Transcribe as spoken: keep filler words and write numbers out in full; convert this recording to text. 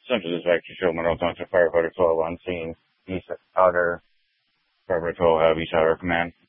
Central Dispatch to Show Monroe Township Firefighter twelve on scene. East Outer Fire Patrol have East Outer Command.